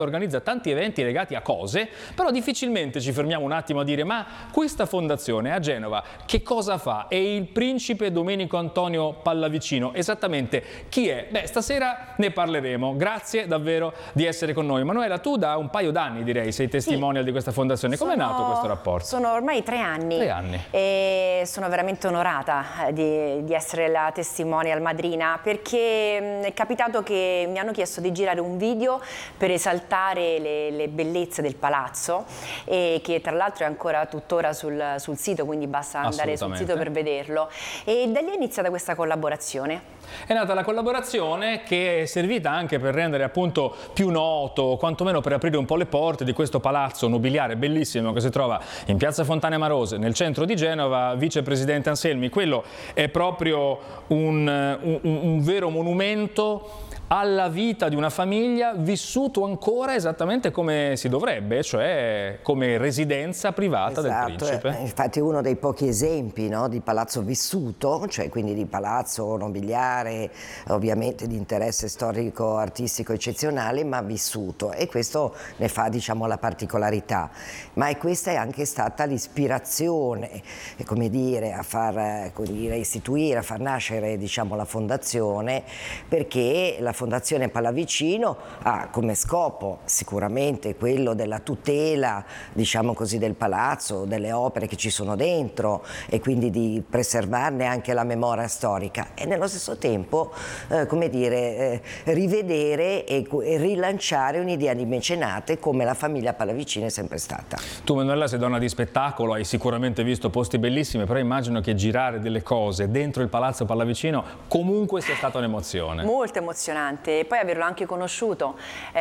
organizza tanti eventi legati a cose, però difficilmente ci fermiamo un attimo a dire: ma questa fondazione a Genova che cosa fa? E il principe Domenico Antonio Pallavicino esattamente chi è? Beh, stasera ne parleremo. Grazie davvero di essere con noi. Manuela, tu da un paio d'anni, direi, sei testimonial di questa fondazione. Come è nato questo rapporto? Sono ormai 3 anni. 3 anni. E sono veramente onorata di essere la testimonial madrina, perché è capitato che mi hanno chiesto di girare un video per esaltare le bellezze del palazzo, e che tra l'altro è ancora tuttora sul sito, quindi basta andare sul sito per vederlo, e da lì è iniziata questa collaborazione. È nata la collaborazione che è servita anche per rendere appunto più noto, quantomeno per aprire un po' le porte di questo palazzo nobiliare bellissimo che si trova in piazza Fontane Marose, nel centro di Genova. Vicepresidente Anselmi, quello è proprio un vero monumento alla vita di una famiglia, vissuto ancora esattamente come si dovrebbe, cioè come residenza privata del principe. Infatti è uno dei pochi esempi, no, di palazzo vissuto, cioè quindi di palazzo nobiliare, ovviamente di interesse storico artistico eccezionale, ma vissuto, e questo ne fa, diciamo, la particolarità. Ma questa è anche stata l'ispirazione, come dire, a istituire, a far nascere, diciamo, la fondazione, perché la Fondazione Pallavicino ha come scopo sicuramente quello della tutela, diciamo così, del palazzo, delle opere che ci sono dentro, e quindi di preservarne anche la memoria storica, e nello stesso tempo come dire, rivedere e rilanciare un'idea di mecenate come la famiglia Pallavicino è sempre stata. Tu, Manuela, sei donna di spettacolo, hai sicuramente visto posti bellissimi, però immagino che girare delle cose dentro il palazzo Pallavicino comunque sia stata un'emozione. Molto emozionante. E poi averlo anche conosciuto,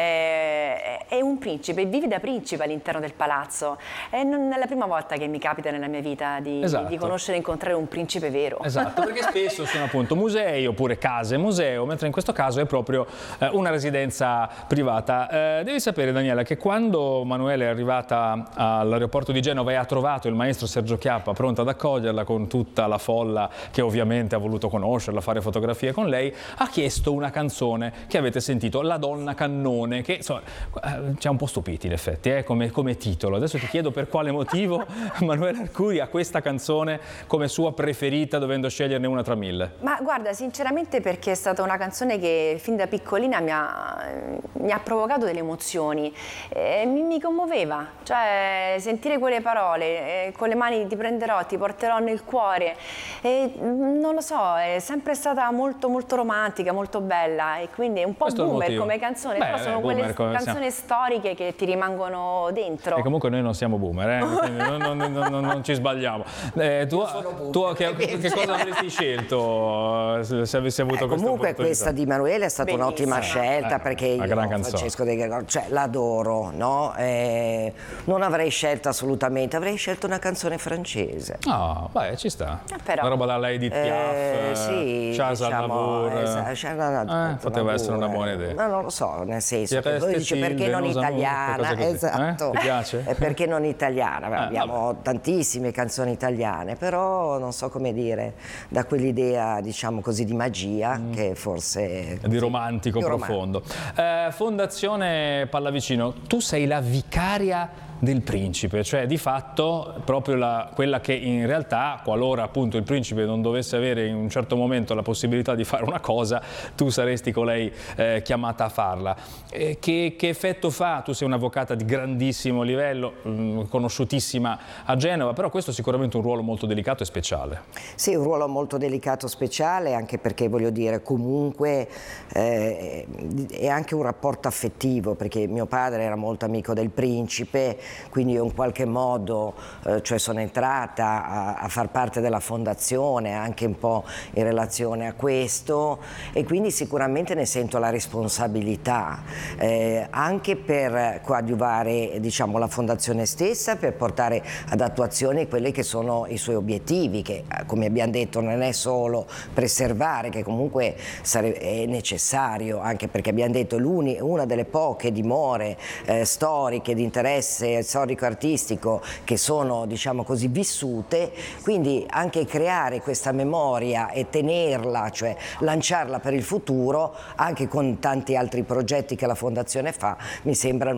è un principe, vive da principe all'interno del palazzo, non è la prima volta che mi capita nella mia vita di conoscere e incontrare un principe vero. Esatto, perché spesso sono appunto musei oppure case museo, mentre in questo caso è proprio una residenza privata. Devi sapere, Daniela, che quando Manuela è arrivata all'aeroporto di Genova e ha trovato il maestro Sergio Chiappa pronto ad accoglierla con tutta la folla che ovviamente ha voluto conoscerla, fare fotografie con lei, ha chiesto una canzone che avete sentito, La donna cannone, che insomma ci ha un po' stupiti in effetti come titolo. Adesso ti chiedo per quale motivo Manuela Arcuri ha questa canzone come sua preferita, dovendo sceglierne una tra 1000. Ma guarda, sinceramente perché è stata una canzone che fin da piccolina mi ha provocato delle emozioni, mi commuoveva, cioè sentire quelle parole, con le mani ti prenderò, ti porterò nel cuore, non lo so, è sempre stata molto molto romantica, molto bella, e quindi è un po' boomer come canzone. Però sono quelle canzoni storiche che ti rimangono dentro. E comunque noi non siamo boomer, non ci sbagliamo. Tu che cosa avresti scelto se avessi avuto questa Comunque questa di Manuela è stata un'ottima scelta, perché io, Francesco De Gregori, cioè, l'adoro, no? Non avrei scelto assolutamente, avrei scelto una canzone francese. Ah, beh, ci sta. Però. Una roba da Edith Piaf, sì, Charles Aznavour. Poteva essere una buona idea. No, non lo so, nel senso che lui dice perché non italiana, esatto. Ti piace? E perché non italiana? Abbiamo tantissime canzoni italiane, però non so come dire, da quell'idea, diciamo così, di magia che forse di romantico profondo. Fondazione Pallavicino, tu sei la vicaria del principe, cioè di fatto proprio quella che in realtà, qualora appunto il principe non dovesse avere in un certo momento la possibilità di fare una cosa, tu saresti colei chiamata a farla. Che effetto fa? Tu sei un'avvocata di grandissimo livello, conosciutissima a Genova, però questo è sicuramente un ruolo molto delicato e speciale. Sì, un ruolo molto delicato e speciale, anche perché, voglio dire, comunque è anche un rapporto affettivo, perché mio padre era molto amico del principe, quindi io in qualche modo cioè sono entrata a far parte della fondazione anche un po' in relazione a questo, e quindi sicuramente ne sento la responsabilità, anche per coadiuvare, diciamo, la fondazione stessa, per portare ad attuazione quelli che sono i suoi obiettivi, che come abbiamo detto non è solo preservare, che comunque è necessario, anche perché abbiamo detto una delle poche dimore storiche di interesse storico-artistico che sono, diciamo così, vissute, quindi anche creare questa memoria e tenerla, cioè lanciarla per il futuro, anche con tanti altri progetti che la Fondazione fa, mi sembra